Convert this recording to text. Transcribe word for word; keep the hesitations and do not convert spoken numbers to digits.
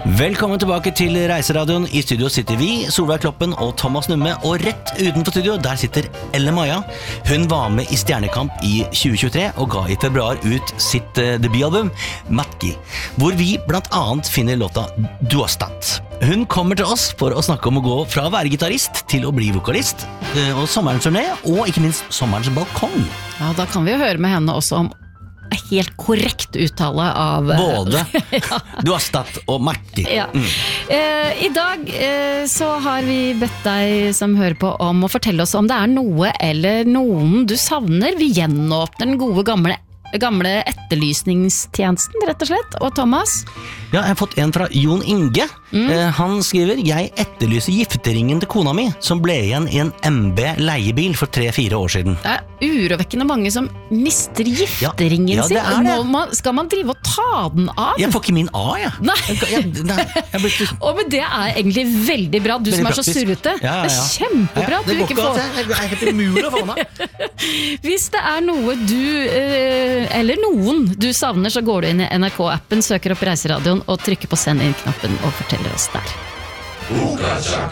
Velkommen tilbake til Reiseradioen. I studio sitter vi, Solveig Kloppen og Thomas Numme. Og rett utenfor studio, der sitter Elle Maja. Hun var med i Stjernekamp i tjue tjuetre og ga i februar ut sitt uh, debutalbum, Matki, hvor vi blant annet finner låta Duastat. Hun kommer til oss for å snakke om å gå fra å være gitarist til å bli vokalist, uh, og sommerens turné, og ikke minst sommerens balkong. Ja, da kan vi jo høre med henne også om helt korrekt uttale av både ja. Duastat og Matki. Ja. Mm. Eh, I dag eh, så har vi bedt deg som hører på om å fortelle oss om det er noe eller noen du savner. Vi gjenåpner den gode gamle gamle etterlysningstjenesten, rett og slett. Og Thomas? Ja, jeg har fått en fra Jon Inge. Mm. Eh, han skriver: Jeg etterlyser gifteringen til kona mi, som ble igjen i en M B leiebil for tre-fire år siden. Det er urovekkende mange som mister gifteringen ja, ja, sin. det det. Man, skal man drive og ta den av? Jeg får ikke min av, jeg. Nei. jeg, jeg, nei jeg blitt... Og men det er egentlig veldig bra, du veldig som er praktisk. Så surrete. Ja, ja, ja. Det er kjempebra ja, at du ikke får... Det er helt umulig å få den av. Hvis det er noe du, eller noen du savner, så går du inn i N R K-appen, søker opp Reiseradioen og trykker på send inn-knappen og forteller oss der.